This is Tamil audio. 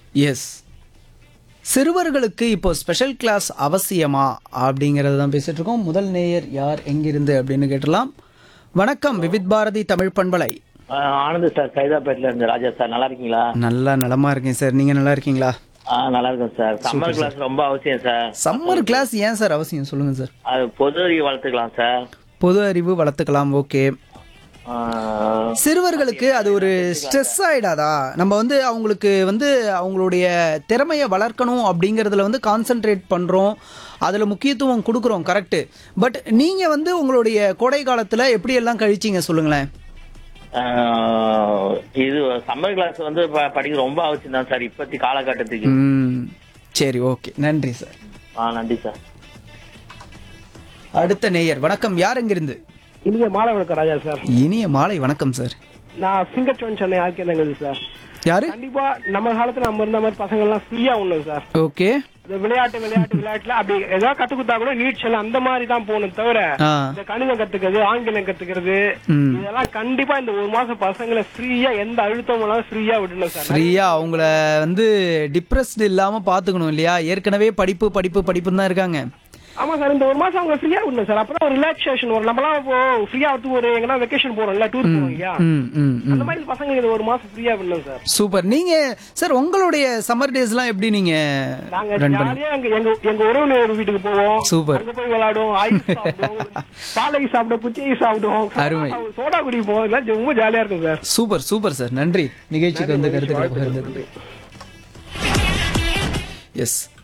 எஸ். சிறுவர்களுக்கு இப்போ ஸ்பெஷல் கிளாஸ் அவசியமா அப்படிங்கறது தான் பேசிட்டு இருக்கோம். முதல் நேயர் யார் எங்கிருந்து அப்படின்னு கேட்டலாம். வணக்கம் விவித் பாரதி தமிழ் பண்பலை. ஆனந்த் சார், சைதாப்பேட்டில இருந்து ராஜா சார். நல்லா இருக்கீங்களா? நல்லா நலமா இருக்கேன் சார். நீங்க நல்லா இருக்கீங்களா? நல்லா இருக்கேன் சார். சம்மர் கிளாஸ் ரொம்ப அவசியம் சார். சம்மர் கிளாஸ் ஏன் சார் அவசியம் சொல்லுங்க சார். அது பொது அறிவு வளர்த்துக்கலாம் சார். பொது அறிவு வளர்த்துக்கலாம். ஓகே. ஆ, சிறுவர்களுக்கு அது ஒரு ஸ்ட்ரெஸ் ஆயிடாதா? நம்ம வந்து அவங்களுக்கு வந்து அவங்களுடைய திறமையை வளர்க்கணும் அப்படிங்கறதுல வந்து கான்சென்ட்ரேட் பண்றோம், அதுல முக்கியத்துவம் கொடுக்குறோம். கரெக்ட். பட் நீங்க வந்து உங்களுடைய கோடை காலத்துல எப்படி எல்லாம் கழிச்சீங்க சொல்லுங்களேன். ஆ, இது சம்மர் கிளாஸ் வந்து படிக்க ரொம்ப அவசியம் தான் சார் இப்பத்தி காலகட்டத்துக்கு. சரி, ஓகே, நன்றி சார். நன்றி சார். அடுத்த நேயர் வணக்கம். யார் எங்கிருந்து? இனிய மாலை வணக்கம் ராஜா சார். இனிய மாலை வணக்கம் சார். நான் சிங்கச்சோன் சென்னை ஆர்கேந்தங்கள் சார். யாரு? கண்டிப்பா நம்ம காலத்துல நம்ம இருந்த மாதிரி பசங்க எல்லாம் ஃப்ரீயா உண்ணும் சார். ஓகே. விளையாட்டுல அப்படி ஏதாவது கத்து கொடுத்தா கூட நீச்சல் அந்த மாதிரி தான் போகணும் தவிர இந்த கணிதம் கத்துக்கிறது, ஆங்கிலம் கத்துக்கிறது இதெல்லாம் கண்டிப்பா இந்த ஒரு மாசம் பசங்களை ஃப்ரீயா எந்த அழுத்தமும் இல்லாம ஃப்ரீயா விடணும் சார். ஃப்ரீயா அவங்கள வந்து டிப்ரெஸ்ட் இல்லாம பாத்துக்கணும் இல்லையா? ஏற்கனவே படிப்பு படிப்பு படிப்புன்னு தான் இருக்காங்க. ஆமா சார், இந்த ஒரு மாசம் அவங்க ஃப்ரீயா விடணும் சார். அப்பதான் ஒரு ரிலாக்ஸேஷன் வரும். நம்மளாம் இப்போ ஃப்ரீயா வந்து ஒரு எங்கன்னா வெக்கேஷன் போறோம்ல, டூர் போறோம் இல்லையா, அந்த மாதிரி பசங்க இந்த ஒரு மாசம் ஃப்ரீயா விடணும் சார். சூப்பர். நீங்க சார் உங்களுடைய சம்மர் டேஸ் எல்லாம் எப்படி நீங்க நாங்க ஜாலியா எங்க உறவினர் வீட்டுக்கு போவோம். சூப்பர். அங்க போய் விளையாடுவோம், ஐஸ் சாப்பிடுவோம், பாலை சாப்பிடுவோம், குச்சி ஐஸ் அருமை. சாப்பிடுவோம், சோடா குடிப்போம். இதெல்லாம் ரொம்ப ஜாலியா இருக்கும் சார். Super super sir. நன்றி நிகழ்ச்சிக்கு வந்து கருத்துக்கள் பகிர்ந்தது. எஸ்.